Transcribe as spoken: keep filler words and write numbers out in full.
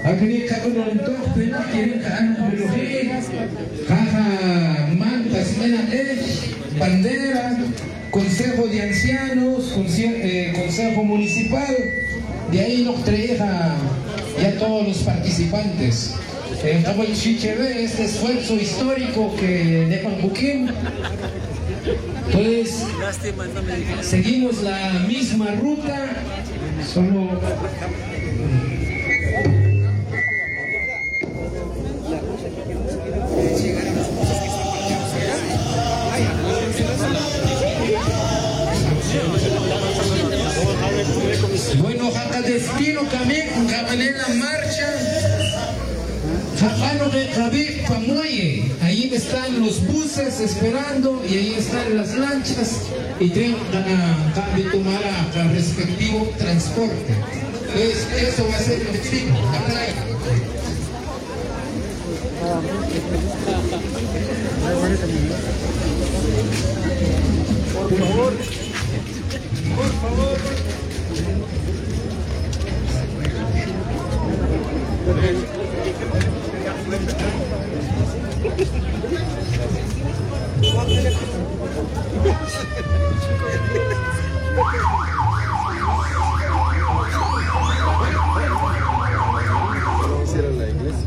Aquí cada uno quieren caja mantas, bandera, consejo de ancianos, consejo municipal. De ahí nos traía ya todos los participantes. En Cabo Chicheve, este esfuerzo histórico que dejan Buquín. Entonces, seguimos la misma ruta, solo... Bueno, acá destino también, en la marcha. Jajano de Javi Pamuaye, ahí están los buses esperando y ahí están las lanchas y tienen que tomar el respectivo transporte. Entonces, eso va a ser el destino, la playa. Por favor, por favor. Cierra la iglesia.